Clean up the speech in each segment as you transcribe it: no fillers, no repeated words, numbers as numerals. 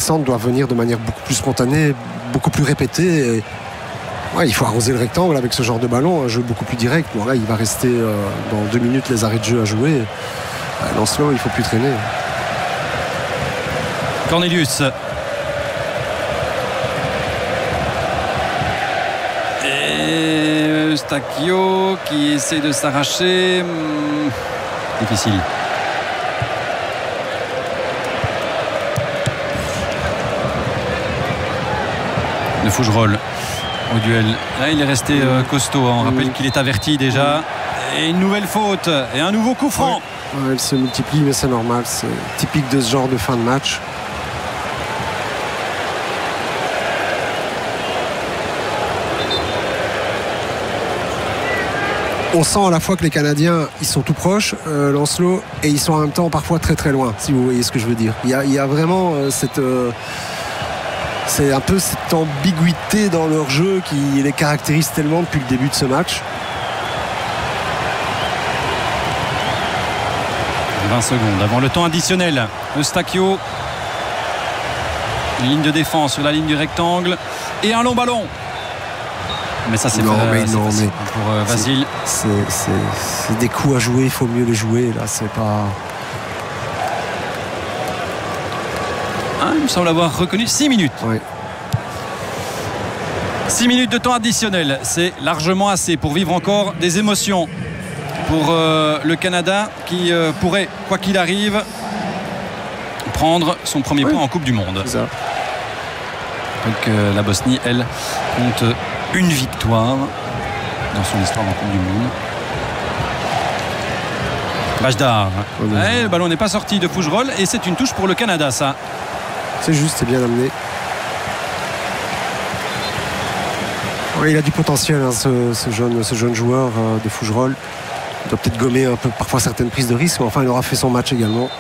centres doivent venir de manière beaucoup plus spontanée, beaucoup plus répétée. Et, il faut arroser le rectangle avec ce genre de ballon, un jeu beaucoup plus direct. Bon, là, il va rester dans 2 minutes les arrêts de jeu à jouer. Lancelot, il ne faut plus traîner. Cornelius. Et Eustachio qui essaie de s'arracher. Difficile. De Fougerolles au duel. Là, il est resté costaud. On rappelle qu'il est averti déjà. Et une nouvelle faute. Et un nouveau coup franc. Elle se multiplie, mais c'est normal. C'est typique de ce genre de fin de match. On sent à la fois que les Canadiens, ils sont tout proches, Lancelot, et ils sont en même temps parfois très très loin, si vous voyez ce que je veux dire. Il y a vraiment c'est un peu cette ambiguïté dans leur jeu qui les caractérise tellement depuis le début de ce match. 20 secondes avant le temps additionnel. Eustachio, une ligne de défense sur la ligne du rectangle et un long ballon. Mais ça c'est facile pour Vasile. C'est des coups à jouer, il faut mieux les jouer. Là, c'est pas. Il me semble avoir reconnu 6 minutes. Oui. 6 minutes de temps additionnel, c'est largement assez pour vivre encore des émotions pour le Canada qui pourrait, quoi qu'il arrive, prendre son premier point en Coupe du Monde. C'est ça. Donc la Bosnie, elle, compte une victoire dans son histoire en Coupe du Monde. Bajdar. Le ballon n'est pas sorti de Fougerolles et c'est une touche pour le Canada, ça. C'est juste, c'est bien amené. Oui, il a du potentiel, hein, ce jeune joueur de Fougerolles. Il doit peut-être gommer un peu parfois certaines prises de risque, mais enfin il aura fait son match également.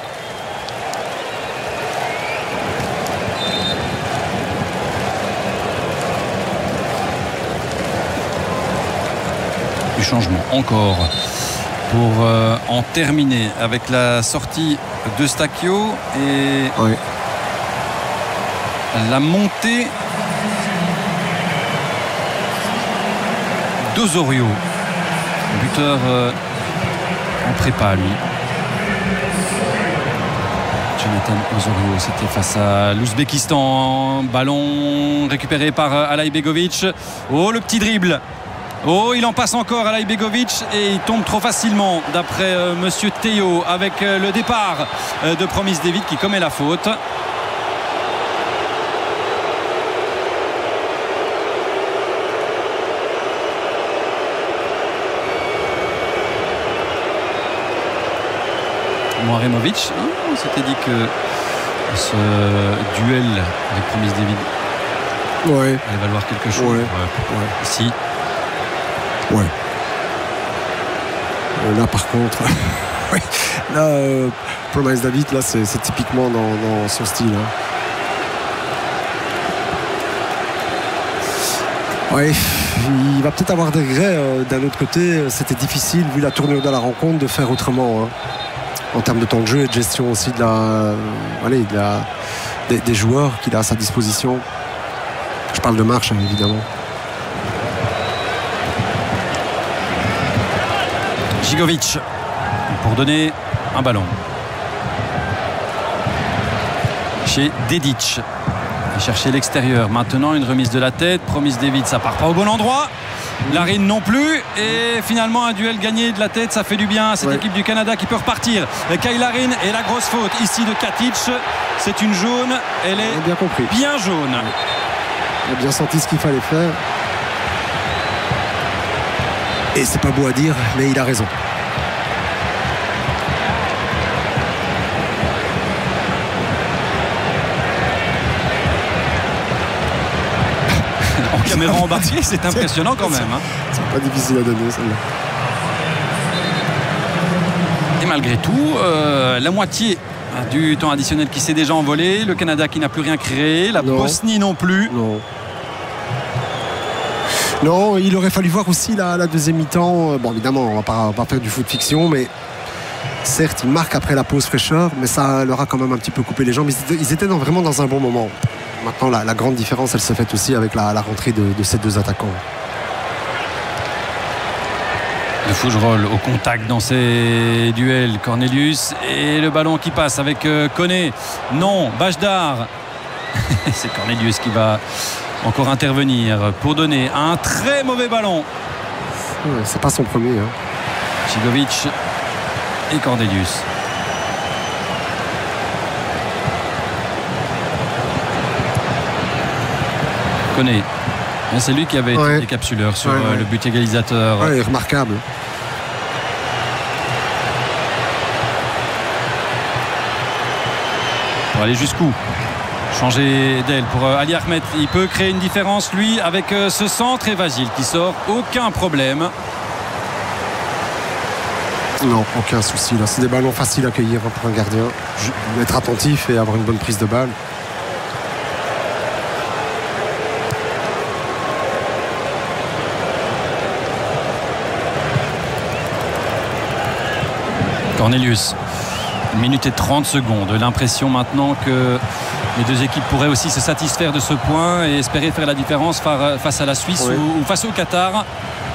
Du changement encore pour en terminer avec la sortie d'Eustachio et la montée d'Osorio, buteur en prépa lui. Jonathan Osorio, c'était face à l'Ouzbékistan. Ballon récupéré par Alay Begovic. Oh, le petit dribble. Oh, il en passe encore Alay Begovic et il tombe trop facilement d'après monsieur Théo avec le départ de Promise David qui commet la faute. Moharemovic, on s'était dit que ce duel avec Promise David allait valoir quelque chose. Ici. Ouais. Là par contre, là Promise David, là c'est typiquement dans son style. Hein. Ouais, il va peut-être avoir des regrets. D'un autre côté, c'était difficile vu la tournure de la rencontre de faire autrement. Hein. En termes de temps de jeu et de gestion aussi des joueurs qu'il a à sa disposition. Je parle de marche, hein, évidemment. Gigovic pour donner un ballon chez Dedic. Il cherchait l'extérieur. Maintenant une remise de la tête. Promise David, ça part pas au bon endroit. Larine non plus et finalement un duel gagné de la tête, ça fait du bien à cette équipe du Canada qui peut repartir. Kyle Larin et la grosse faute ici de Katic, c'est une jaune, elle est bien compris, bien jaune. Il a bien senti ce qu'il fallait faire et c'est pas beau à dire mais il a raison. Caméra embarquée, c'est impressionnant quand même. Hein. C'est pas difficile à donner celle-là. Et malgré tout, la moitié du temps additionnel qui s'est déjà envolé, le Canada qui n'a plus rien créé, la Bosnie non plus. Non, il aurait fallu voir aussi la deuxième mi-temps. Bon, évidemment, on va pas faire du foot fiction, mais certes, ils marquent après la pause fraîcheur, mais ça leur a quand même un petit peu coupé les jambes. Ils étaient vraiment dans un bon moment. Maintenant, la grande différence, elle se fait aussi avec la rentrée de ces deux attaquants. De Fougerolles au contact dans ces duels. Cornelius et le ballon qui passe avec Koné. Non, Bajdar. C'est Cornelius qui va encore intervenir pour donner un très mauvais ballon. Ouais, c'est pas son premier. Chigovic et Cornelius. Koné. C'est lui qui avait été décapsuleur sur le but égalisateur. Ouais, remarquable. Pour aller jusqu'où? Changer d'aile pour Ali Ahmed. Il peut créer une différence, lui, avec ce centre, et Vasile qui sort. Aucun problème. Non, aucun souci. Là, c'est des ballons faciles à cueillir pour un gardien. Être attentif et avoir une bonne prise de balle. Cornelius, 1 minute et 30 secondes. L'impression maintenant que les deux équipes pourraient aussi se satisfaire de ce point et espérer faire la différence face à la Suisse ou face au Qatar.